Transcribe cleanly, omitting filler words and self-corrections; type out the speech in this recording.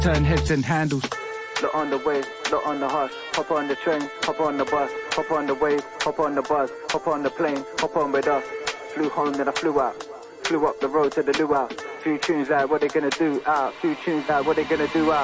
turn heads and handles. Look on the wave, look on the hush. Hop on the train, hop on the bus. Hop on the wave, hop on the bus. Hop on the plane, hop on with us. Flew home, then I flew out. Flew up the road to the luau. Few tunes out, what they gonna do out. Few tunes out, what they gonna do out.